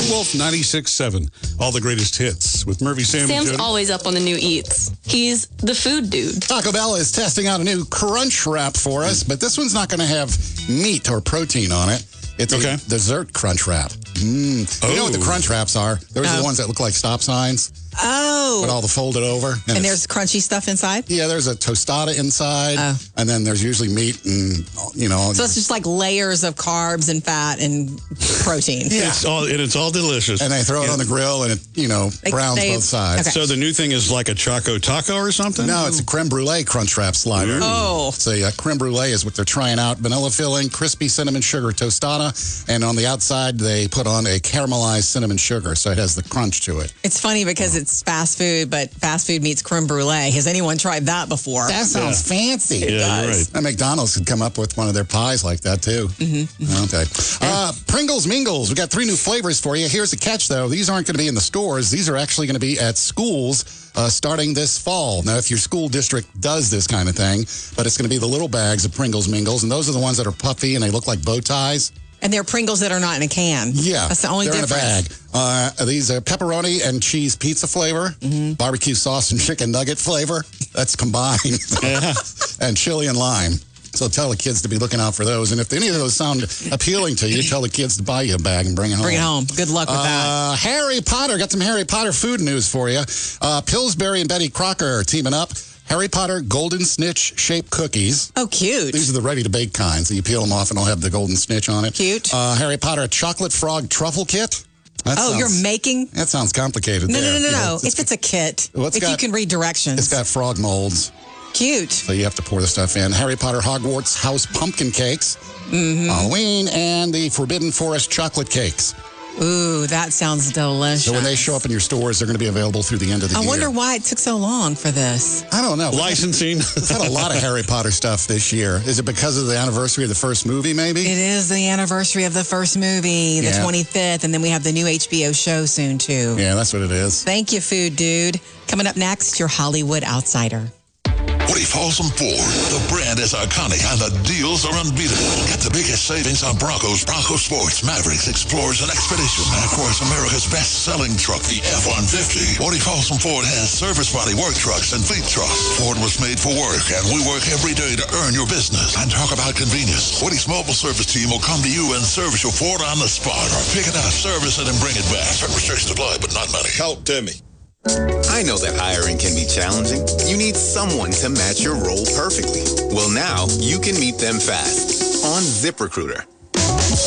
Wolf 96.7. All the greatest hits with Murphy, Sam, and Sam's Jody. always up on the new eats. He's the food dude. Taco Bell is testing out a new Crunch Wrap for us, but this one's not going to have meat or protein on it. It's a dessert Crunch Wrap. You know what the Crunch Wraps are? Those are the ones that look like stop signs. Oh. But all the folded over. And there's crunchy stuff inside? Yeah, there's a tostada inside. Oh. And then there's usually meat and, you know. So it's just like layers of carbs and fat and protein. Yeah. It's all delicious. And they throw it on the grill and it, browns both sides. Okay. So the new thing is like a Choco Taco or something? No, it's a creme brulee Crunch Wrap slider. Oh. So creme brulee is what they're trying out. Vanilla filling, crispy cinnamon sugar tostada. And on the outside, they put on a caramelized cinnamon sugar. So it has the crunch to it. It's funny because it's fast food, but fast food meets creme brulee. Has anyone tried that before? That sounds fancy. Yeah, you're right. And McDonald's could come up with one of their pies like that, too. Okay. Pringles Mingles. We got 3 new flavors for you. Here's the catch, though. These aren't going to be in the stores. These are actually going to be at schools starting this fall. Now, if your school district does this kind of thing, but it's going to be the little bags of Pringles Mingles, and those are the ones that are puffy and they look like bow ties. And they're Pringles that are not in a can. Yeah. That's the only they're difference. in a bag. These are pepperoni and cheese pizza flavor, barbecue sauce and chicken nugget flavor. That's combined. And chili and lime. So tell the kids to be looking out for those. And if any of those sound appealing to you, tell the kids to buy you a bag and bring it home. Bring it home. Good luck with that. Harry Potter. Got some Harry Potter food news for you. Pillsbury and Betty Crocker are teaming up. Harry Potter Golden Snitch shaped cookies. Oh, cute. These are the ready-to-bake kinds. So you peel them off and they'll have the golden snitch on it. Cute. Harry Potter Chocolate Frog Truffle Kit. You're making? That sounds complicated. No. there. If it's a kit, Well, if you can read directions. It's got frog molds. Cute. So you have to pour the stuff in. Harry Potter Hogwarts House Pumpkin Cakes. Halloween, and the Forbidden Forest Chocolate Cakes. Ooh, that sounds delicious. So when they show up in your stores, they're going to be available through the end of the year. I wonder why it took so long for this. I don't know. Licensing. We've had a lot of Harry Potter stuff this year. Is it because of the anniversary of the first movie, maybe? It is the anniversary of the first movie, the 25th, and then we have the new HBO show soon, too. Yeah, that's what it is. Thank you, Food Dude. Coming up next, your Hollywood Outsider. Woody Folsom Ford. The brand is iconic and the deals are unbeatable. Get the biggest savings on Broncos, Bronco Sports, Mavericks, Explorers, and Expedition. And of course, America's best-selling truck, the F-150. Woody Folsom Ford has service body work trucks and fleet trucks. Ford was made for work, and we work every day to earn your business. And talk about convenience. Woody's mobile service team will come to you and service your Ford on the spot, or pick it up, service it, and bring it back. Certain restrictions apply, but not many. Help Timmy. I know that hiring can be challenging. You need someone to match your role perfectly. Well, now you can meet them fast on ZipRecruiter.